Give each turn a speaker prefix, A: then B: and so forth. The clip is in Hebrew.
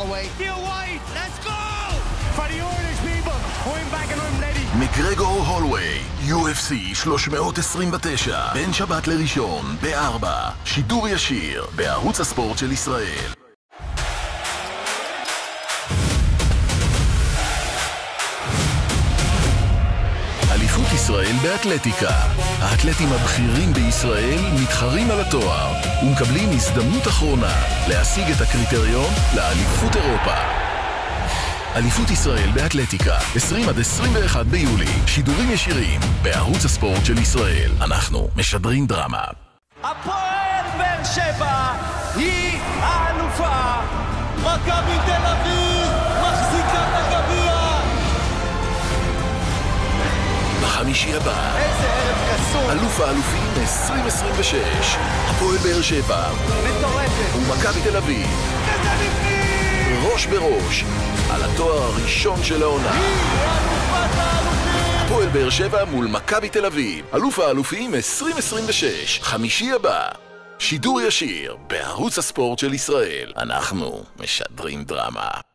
A: Holloway.
B: Deal White, let's go! For the orders, people. Going back and I'm ready.
C: מקרגור הולווי, UFC 329, בין שבת לראשון, ב-4, שידור ישיר, בערוץ הספורט של ישראל. אליפות ישראל באתלטיקה. האתלטים הבכירים בישראל מתחרים על התואר ומקבלים הזדמנות אחרונה להשיג את הקריטריון לאליפות אירופה. אליפות ישראל באתלטיקה, 20 עד 21 ביולי, שידורים ישירים בערוץ הספורט של ישראל. אנחנו משדרים דרמה.
D: הפועל באר שבע היא האלופה. מכבי תל אביב מחזיקה את הגביע.
C: בחמישי הבא,
D: איזה ערב קסום.
C: אלוף האלופים 2026, הפועל באר שבע
D: מטורפת.
C: ומכבי תל אביב,
D: איזה בפנים.
C: ראש בראש על התואר הראשון של העונה.
D: היא אלופת האלופים.
C: הפועל באר שבע מול מכבי תל אביב, אלוף האלופים 2026, חמישי הבא, שידור ישיר בערוץ הספורט של ישראל. אנחנו משדרים דרמה.